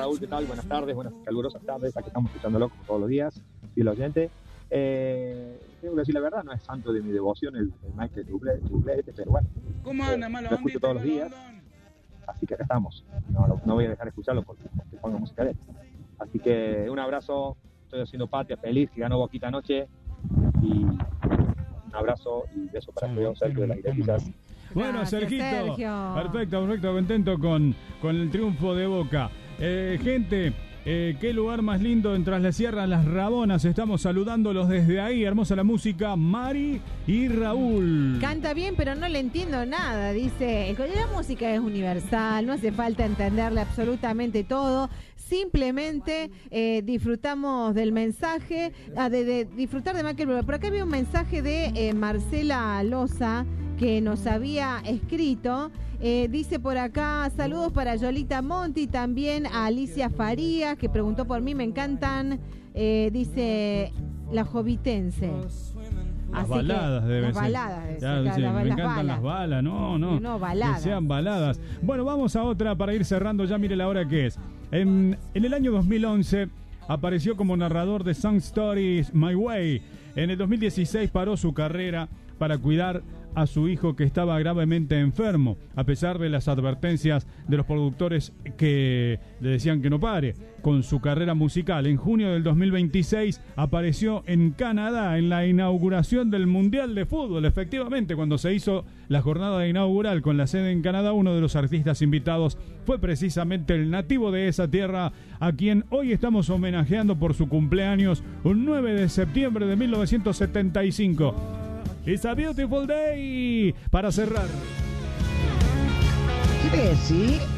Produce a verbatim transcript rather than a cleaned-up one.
Raúl, ¿qué tal? Buenas tardes, buenas calurosas tardes, aquí estamos escuchándolo como todos los días, fiel oyente. Eh, tengo que decir la verdad, no es santo de mi devoción el, el Michael Bublé, pero bueno, ¿Cómo anda, malo? lo escucho todos los días, así que acá estamos. No, no voy a dejar de escucharlo porque, porque pongo música de él. Así que un abrazo, estoy haciendo patria, feliz, que ganó Boquita anoche, y un abrazo y beso para Feo, Sergio de las Iglesias. Bueno, Gracias, Sergito, Sergio. perfecto, perfecto, contento con, con el triunfo de Boca. Eh, gente, eh, qué lugar más lindo en Tras la Sierra, Las Rabonas, estamos saludándolos desde ahí, hermosa la música, Mari y Raúl. Canta bien, pero no le entiendo nada, dice, la música es universal, no hace falta entenderle absolutamente todo, simplemente eh, disfrutamos del mensaje, ah, de, de disfrutar de Michael Bublé. Por acá había un mensaje de eh, Marcela Loza, que nos había escrito, eh, dice por acá, saludos para Yolita Monti, también a Alicia Farías, que preguntó por mí, me encantan, eh, dice la Jovitense. Las Así baladas que, deben las ser. baladas debe Claro, ser, sí, las, me las encantan balas. las balas, no, no. No, baladas. Que sean baladas. Bueno, vamos a otra para ir cerrando, ya mire la hora que es. En, en el año dos mil once apareció como narrador de Song Stories My Way. En el dos mil dieciséis paró su carrera para cuidar a su hijo que estaba gravemente enfermo, a pesar de las advertencias de los productores que le decían que no pare con su carrera musical. En junio del dos mil veintiséis apareció en Canadá en la inauguración del Mundial de Fútbol. Efectivamente, cuando se hizo la jornada inaugural con la sede en Canadá, uno de los artistas invitados fue precisamente el nativo de esa tierra, a quien hoy estamos homenajeando por su cumpleaños, un nueve de septiembre de mil novecientos setenta y cinco. It's a beautiful day. Para cerrar. Quiere decir